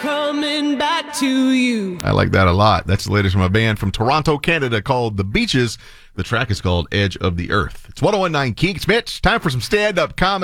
coming back to you. I like that a lot. That's the latest from a band from Toronto, Canada called The Beaches. The track is called Edge of the Earth. It's 101.9 Kicks. Mitch, time for some stand-up comedy.